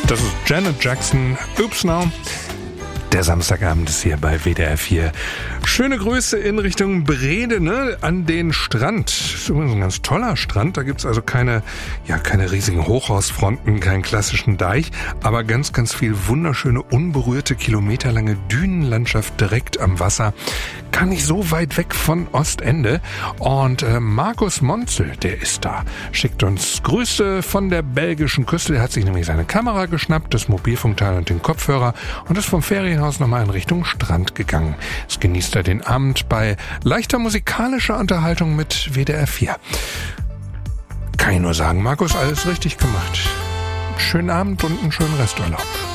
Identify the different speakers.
Speaker 1: Das ist Janet Jackson. Oops Now. Der Samstagabend ist hier bei WDR 4. Schöne Grüße in Richtung Brede, ne? An den Strand. Das ist übrigens ein ganz toller Strand. Da gibt's also keine riesigen Hochhausfronten, keinen klassischen Deich, aber ganz, ganz viel wunderschöne, unberührte, kilometerlange Dünenlandschaft direkt am Wasser. Gar nicht so weit weg von Ostende. Und Markus Monzel, der ist da. Schickt uns Grüße von der belgischen Küste. Der hat sich nämlich seine Kamera geschnappt, das Mobilfunkteil und den Kopfhörer und ist vom Ferienhaus nochmal in Richtung Strand gegangen. Es genießt er den Abend bei leichter musikalischer Unterhaltung mit WDR 4. Kann ich nur sagen, Markus, alles richtig gemacht. Schönen Abend und einen schönen Resturlaub.